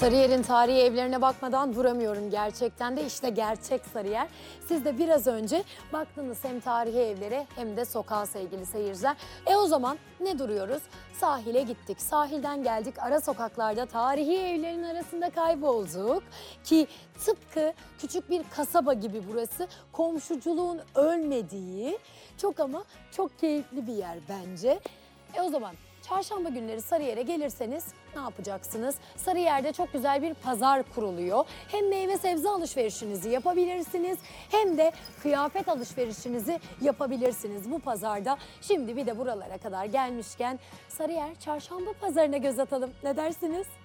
Sarıyer'in tarihi evlerine bakmadan duramıyorum gerçekten de. İşte gerçek Sarıyer. Siz de biraz önce baktınız hem tarihi evlere hem de sokağa sevgili seyirciler. O zaman ne duruyoruz? Sahile gittik. Sahilden geldik. Ara sokaklarda tarihi evlerin arasında kaybolduk. Ki tıpkı küçük bir kasaba gibi burası. Komşuculuğun ölmediği çok ama çok keyifli bir yer bence. O zaman çarşamba günleri Sarıyer'e gelirseniz ne yapacaksınız? Sarıyer'de çok güzel bir pazar kuruluyor. Hem meyve sebze alışverişinizi yapabilirsiniz hem de kıyafet alışverişinizi yapabilirsiniz bu pazarda. Şimdi bir de buralara kadar gelmişken Sarıyer Çarşamba Pazarı'na göz atalım. Ne dersiniz?